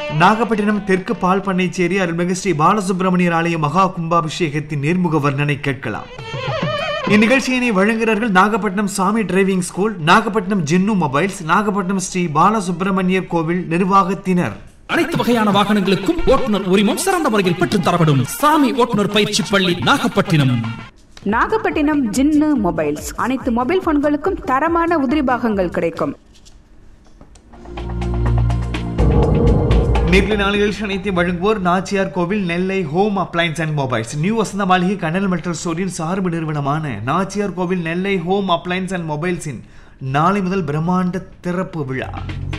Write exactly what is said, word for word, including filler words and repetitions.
நாகப்பட்டினம் தெற்கு பால் பண்ணைச்சேரி அருள்மிகு ஸ்ரீ பாலசுப்பிரமணியர் ஆலய மகா கும்பாபிஷேகத்தின் நேர்முக வர்ணனை கேட்கலாம். இந்நிகழ்ச்சியினை வழங்குகிறார்கள் நாகப்பட்டினம் சாமி டிரைவிங் ஸ்கூல், நாகப்பட்டினம் ஜின்னு மொபைல்ஸ், நாகப்பட்டினம் ஸ்ரீ பாலசுப்பிரமணியர் கோவில் நிர்வாகத்தினர். அனைத்து வகையான வாகனங்களுக்கும் ஓட்டுநர் உரிமம் சிறந்த முறையில் பெற்றுத் தரப்படும் சாமி ஓட்டுநர் பயிற்சி பள்ளி நாகப்பட்டினம். நாகப்பட்டினம் ஜின்னு மொபைல்ஸ், அனைத்து மொபைல் போன்களுக்கும் தரமான உதிரி பாகங்கள் கிடைக்கும். நேற்று நாளில் அனைத்தையும் வழங்குவோர் நாச்சியார் கோவில் நெல்லை home appliances and mobiles. New வசந்த மாளிகை கண்ணல் மெட்டல் ஸ்டோரின் சார்பு நிறுவனமான நாச்சியார் கோவில் நெல்லை ஹோம் அப்ளையன்ஸ் அண்ட் மொபைல்ஸின் நாளை முதல் பிரம்மாண்ட திறப்பு விழா.